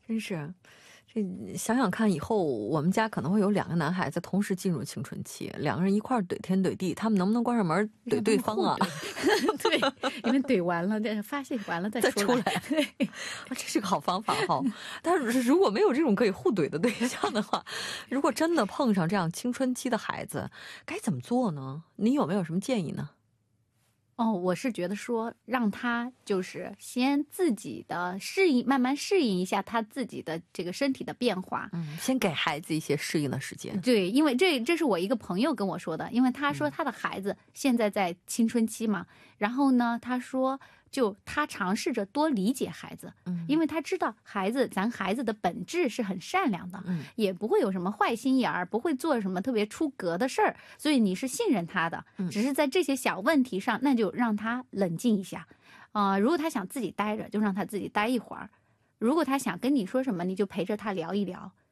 真是。这想想看，以后我们家可能会有2个男孩子同时进入青春期，2个人一块儿怼天怼地，他们能不能关上门怼对方啊？ 对，你们怼完了，发泄完了再出来。 对，这是个好方法哈。但是如果没有这种可以互怼的对象的话，如果真的碰上这样青春期的孩子，该怎么做呢？你有没有什么建议呢？ 我是觉得说让他就是先自己的适应，慢慢适应一下他自己的这个身体的变化。 先给孩子一些适应的时间。 对，因为这是我一个朋友跟我说的，因为他说他的孩子现在在青春期嘛，然后呢，他说就他尝试着多理解孩子，因为他知道咱孩子的本质是很善良的，也不会有什么坏心眼儿，不会做什么特别出格的事儿，所以你是信任他的，只是在这些小问题上，那就让他冷静一下，如果他想自己待着，就让他自己待一会儿，如果他想跟你说什么，你就陪着他聊一聊。